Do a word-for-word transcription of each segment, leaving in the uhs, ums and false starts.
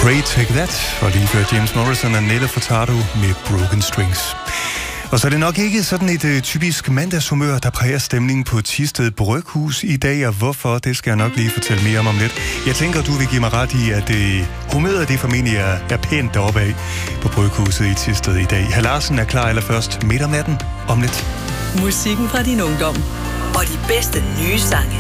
Pray Take That, og lige før James Morrison og Nelly Furtado med Broken Strings. Og så er det nok ikke sådan et uh, typisk mandagshumør, der præger stemningen på Thisted Bryghus i dag, og hvorfor, det skal jeg nok lige fortælle mere om om lidt. Jeg tænker, du vil give mig ret i, at uh, humøret det formentlig er, er pænt deroppe af på Bryghuset i Thisted i dag. Herr Larsen er klar allerførst midt om natten om lidt. Musikken fra din ungdom og de bedste nye sange.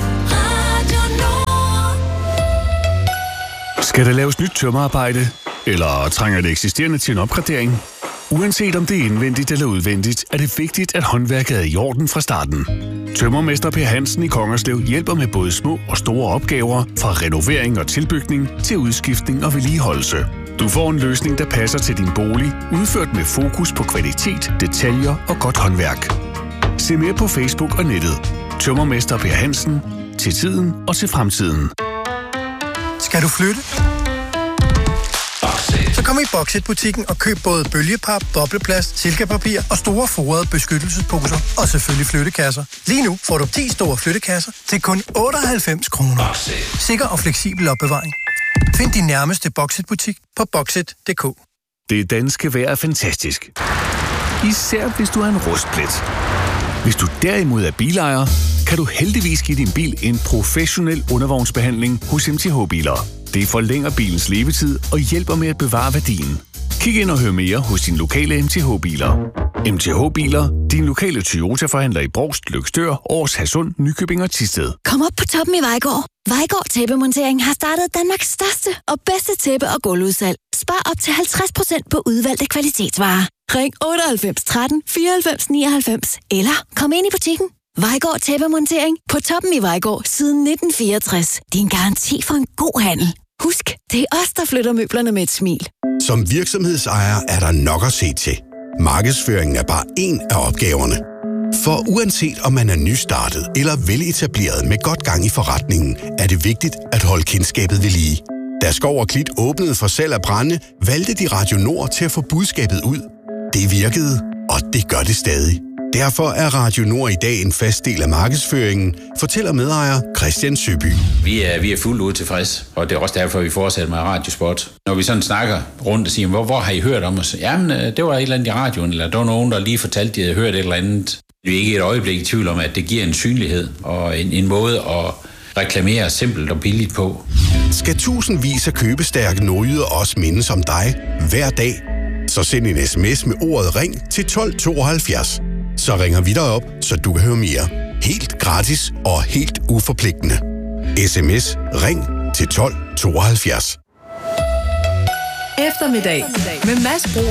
Skal der laves nyt tømmerarbejde, eller trænger det eksisterende til en opgradering? Uanset om det er indvendigt eller udvendigt, er det vigtigt, at håndværket er i orden fra starten. Tømrermester Per Hansen i Kongerslev hjælper med både små og store opgaver, fra renovering og tilbygning til udskiftning og vedligeholdelse. Du får en løsning, der passer til din bolig, udført med fokus på kvalitet, detaljer og godt håndværk. Se mere på Facebook og nettet. Tømrermester Per Hansen. Til tiden og til fremtiden. Skal du flytte? Så kom i Boxit-butikken og køb både bølgepap, bobleplast, silkepapir og store forrede beskyttelsesposer. Og selvfølgelig flyttekasser. Lige nu får du ti store flyttekasser til kun otteoghalvfems kroner. Sikker og fleksibel opbevaring. Find din nærmeste Boxit-butik på boxit punktum d k. Det danske vejr er fantastisk. Især hvis du har en rustplet. Hvis du derimod er bilejer, kan du heldigvis give din bil en professionel undervognsbehandling hos M T H Biler. Det forlænger bilens levetid og hjælper med at bevare værdien. Kig ind og hør mere hos din lokale M T H Biler. M T H Biler, din lokale Toyota-forhandler i Brovst, Løgstør, Aars, Hadsund, Nykøbing og Thisted. Kom op på toppen i Vejgaard. Vejgaard Tæppemontering har startet Danmarks største og bedste tæppe- og gulvudsalg. Spar op til halvtreds procent på udvalgte kvalitetsvarer. Ring otteoghalvfems tretten fireoghalvfems nioghalvfems eller kom ind i butikken. Vejgaard Tæppemontering på toppen i Vejgaard siden nitten fireogtres. Din garanti for en god handel. Husk, det er os, der flytter møblerne med et smil. Som virksomhedsejer er der nok at se til. Markedsføringen er bare en af opgaverne. For uanset om man er nystartet eller veletableret med godt gang i forretningen, er det vigtigt at holde kendskabet ved lige. Da Skov og Klit åbnede for salg af brænde, valgte de Radio Nord til at få budskabet ud. Det virkede, og det gør det stadig. Derfor er Radio Nord i dag en fast del af markedsføringen, fortæller medejer Christian Søby. Vi er, vi er fuldt ud tilfreds, og det er også derfor, vi fortsætter med radiospot. Når vi sådan snakker rundt og siger, hvor, hvor har I hørt om os? Jamen, det var et eller andet i radioen, eller der var nogen, der lige fortalte, at de havde hørt et eller andet. Vi er ikke et øjeblik i tvivl om, at det giver en synlighed og en, en måde at reklamere simpelt og billigt på. Skal tusindvis af købestærke nordjyder også mindes om dig hver dag? Så send en sms med ordet ring til tolv tooghalvfjerds. Så ringer vi dig op, så du kan høre mere. Helt gratis og helt uforpligtende. S M S ring til tolv tooghalvfjerds. Eftermiddag med Mads Bro